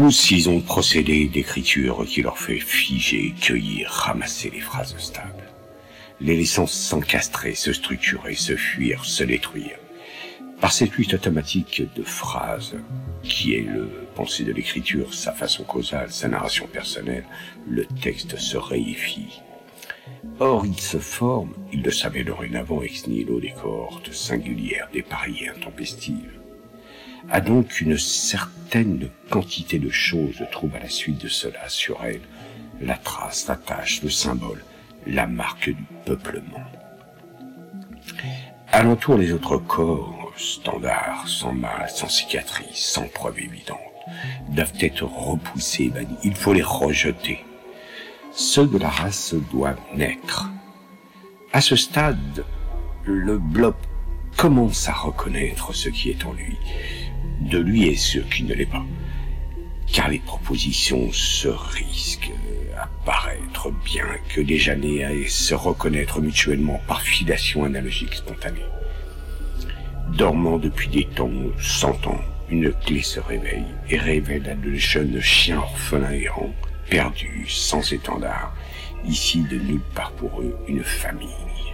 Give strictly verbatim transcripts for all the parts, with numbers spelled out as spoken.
Tous, ils ont le procédé d'écriture qui leur fait figer, cueillir, ramasser les phrases stables, les laissant s'encastrer, se structurer, se fuir, se détruire. Par cette lutte automatique de phrases, qui est le pensée de l'écriture, sa façon causale, sa narration personnelle, le texte se réifie. Or, il se forme, il le savait dorénavant ex nihilo, des cohortes singulières, dépareillées, intempestives. A donc une certaine quantité de choses trouvent à la suite de cela sur elle la trace, la tâche, le symbole, la marque du peuplement. Alentour, les autres corps, standards, sans mal, sans cicatrice, sans preuve évidente, doivent être repoussés, bannis. Il faut les rejeter. Ceux de la race doivent naître. À ce stade, le blob commence à reconnaître ce qui est en lui, de lui et ce qui ne l'est pas, car les propositions se risquent à paraître bien que déjà nées à se reconnaître mutuellement par filiation analogique spontanée. Dormant depuis des temps, cent ans, une clé se réveille et révèle à de jeunes chiens orphelins errants, perdus, sans étendard, ici de nulle part pour eux, une famille.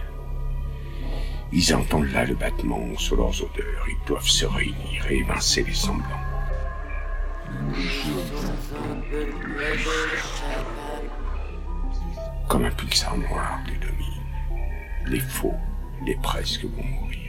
Ils entendent là le battement sur leurs odeurs, ils doivent se réunir et évincer les semblants. Comme un pixar noir les domine, les faux, les presque vont mourir.